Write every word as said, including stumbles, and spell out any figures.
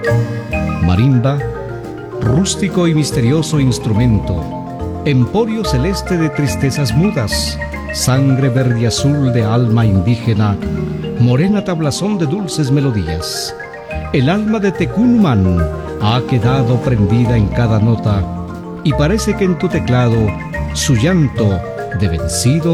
Marimba, rústico y misterioso instrumento, emporio celeste de tristezas mudas, sangre verde y azul de alma indígena, morena tablazón de dulces melodías. El alma de Tecunumán ha quedado prendida en cada nota y parece que en tu teclado su llanto de vencido